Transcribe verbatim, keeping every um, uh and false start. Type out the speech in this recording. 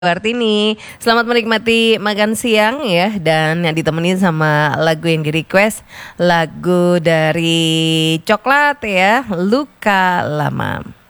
Kartini, selamat menikmati makan siang ya, dan yang ditemenin sama lagu yang di request, lagu dari Coklat ya, Luka Lama.